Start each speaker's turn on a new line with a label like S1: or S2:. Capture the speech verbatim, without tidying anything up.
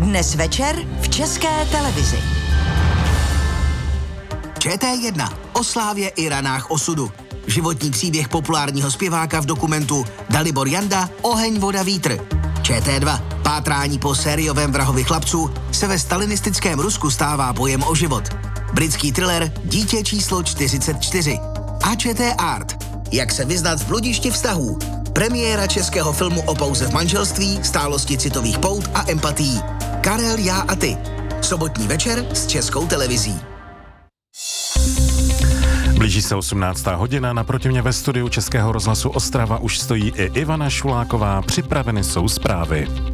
S1: Dnes večer v České televizi.
S2: Č T jedna o slávě i ranách osudu. Životní příběh populárního zpěváka v dokumentu Dalibor Janda Oheň, voda, vítr. Č T dva pátrání po sériovém vrahovi chlapců se ve stalinistickém Rusku stává bojem o život. Britský thriller Dítě číslo čtyřicet čtyři. A Č T Art. Jak se vyznat v bludišti vztahů. Premiéra českého filmu o pauze v manželství, stálosti citových pout a empatií. Karel, já a ty. Sobotní večer s Českou televizí.
S3: Blíží se osmnáctá hodina, naproti mě ve studiu Českého rozhlasu Ostrava už stojí i Ivana Šuláková, připraveny jsou zprávy.